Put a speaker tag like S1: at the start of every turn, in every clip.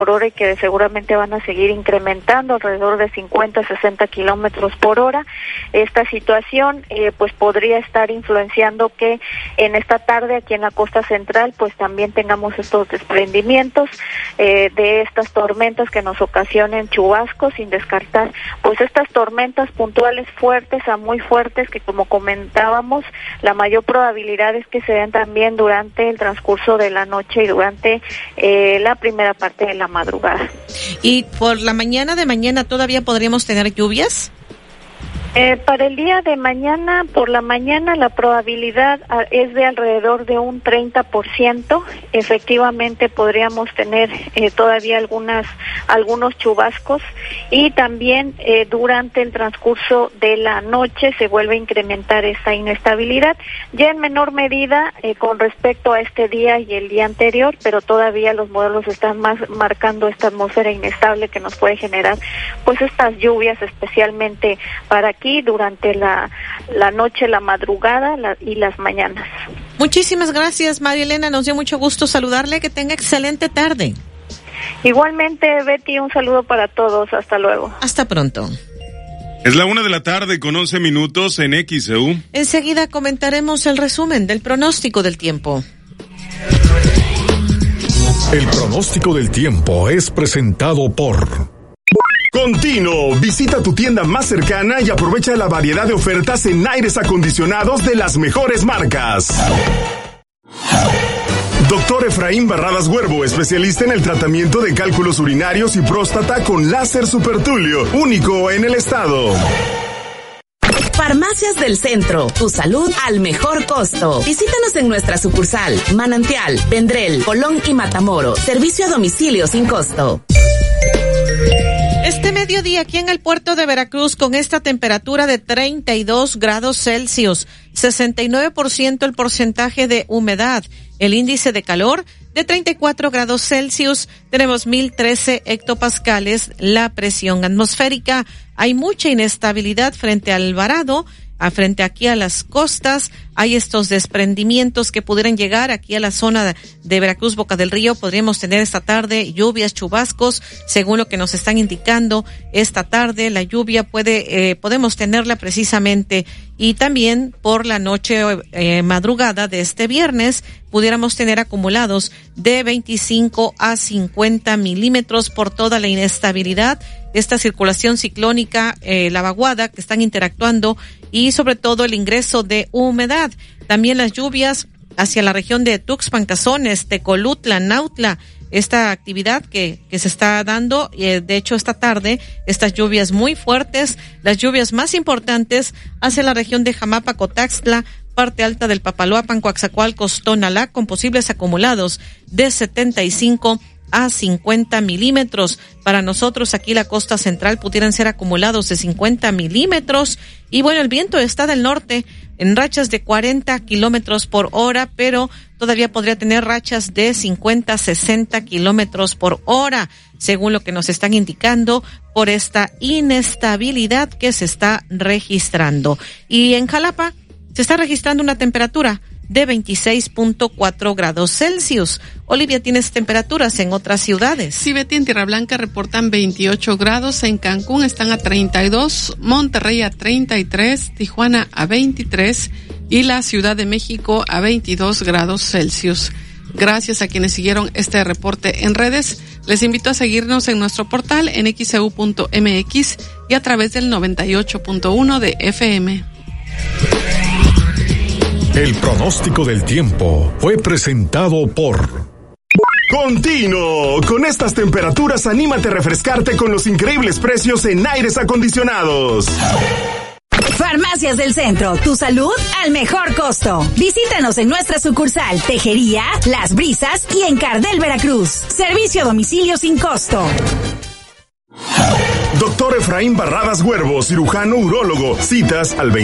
S1: por hora y que seguramente van a seguir incrementando alrededor de 50-60 kilómetros por hora. Esta situación pues podría estar influenciando que en esta tarde aquí en la costa central pues también tengamos estos desprendimientos de estas tormentas que nos ocasionen chubascos, sin descartar pues estas tormentas puntuales fuertes a muy fuertes que, como comentábamos, la mayor probabilidad es que se den también durante el transcurso de la noche y durante la primera parte de la madrugada.
S2: ¿Y por la mañana de mañana todavía podríamos tener lluvias?
S1: Para el día de mañana, por la mañana, la probabilidad es de alrededor de un 30%. Efectivamente, podríamos tener todavía algunos chubascos y también durante el transcurso de la noche se vuelve a incrementar esta inestabilidad, ya en menor medida con respecto a este día y el día anterior, pero todavía los modelos están marcando esta atmósfera inestable que nos puede generar pues estas lluvias, especialmente para aquí durante la noche, la madrugada y las mañanas.
S2: Muchísimas gracias, María Elena, nos dio mucho gusto saludarle, que tenga excelente tarde.
S1: Igualmente, Betty, un saludo para todos, hasta luego.
S2: Hasta pronto.
S3: Es la 1:11 en XEU.
S2: Enseguida comentaremos el resumen del pronóstico del tiempo.
S4: El pronóstico del tiempo es presentado por
S5: Continuo, visita tu tienda más cercana y aprovecha la variedad de ofertas en aires acondicionados de las mejores marcas. Doctor Efraín Barradas Huervo, especialista en el tratamiento de cálculos urinarios y próstata con láser supertulio, único en el estado.
S6: Farmacias del Centro, tu salud al mejor costo. Visítanos en nuestra sucursal, Manantial, Vendrell, Colón y Matamoros. Servicio a domicilio sin costo.
S2: Este mediodía aquí en el puerto de Veracruz con esta temperatura de 32 grados Celsius, 69% el porcentaje de humedad, el índice de calor de 34 grados Celsius, tenemos 1013 hectopascales, la presión atmosférica, hay mucha inestabilidad frente al varado, frente aquí a las costas, hay estos desprendimientos que pudieran llegar aquí a la zona de Veracruz, Boca del Río. Podríamos tener esta tarde lluvias, chubascos, según lo que nos están indicando esta tarde. La lluvia podemos tenerla precisamente, y también por la noche, madrugada de este viernes, pudiéramos tener acumulados de 25 a 50 milímetros por toda la inestabilidad, esta circulación ciclónica, la vaguada que están interactuando, y sobre todo el ingreso de humedad. También las lluvias hacia la región de Tuxpan, Cazones, Tecolutla, Nautla, esta actividad que se está dando, de hecho esta tarde, estas lluvias muy fuertes, las lluvias más importantes hacia la región de Jamapa, Cotaxtla, parte alta del Papaloapan, Coaxacualcos, Tonalá, con posibles acumulados de 75 a 50 milímetros. Para nosotros aquí la costa central pudieran ser acumulados de 50 milímetros. Y bueno, el viento está del norte en rachas de 40 kilómetros por hora, pero todavía podría tener rachas de 50, 60 kilómetros por hora, según lo que nos están indicando por esta inestabilidad que se está registrando. Y en Jalapa se está registrando una temperatura de 26.4 grados Celsius. Olivia, ¿tienes temperaturas en otras ciudades?
S7: Sí, Betty, en Tierra Blanca reportan 28 grados, en Cancún están a 32, Monterrey a 33, Tijuana a 23 y la Ciudad de México a 22 grados Celsius. Gracias a quienes siguieron este reporte en redes. Les invito a seguirnos en nuestro portal en xeu.mx y a través del 98.1 de FM.
S4: El pronóstico del tiempo fue presentado por
S5: Continuo, con estas temperaturas anímate a refrescarte con los increíbles precios en aires acondicionados.
S6: Farmacias del Centro, tu salud al mejor costo. Visítanos en nuestra sucursal Tejería, Las Brisas y en Cardel, Veracruz. Servicio a domicilio sin costo.
S5: Doctor Efraín Barradas Huervo, cirujano urólogo. Citas al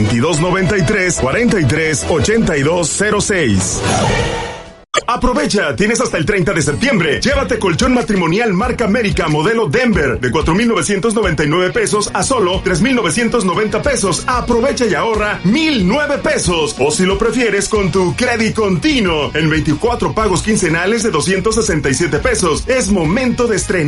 S5: 2293-438206. Aprovecha, tienes hasta el 30 de septiembre. Llévate colchón matrimonial marca América modelo Denver de 4,999 pesos a solo 3,990 pesos. Aprovecha y ahorra 1,009 pesos. O si lo prefieres, con tu crédito continuo en 24 pagos quincenales de 267 pesos. Es momento de estrenar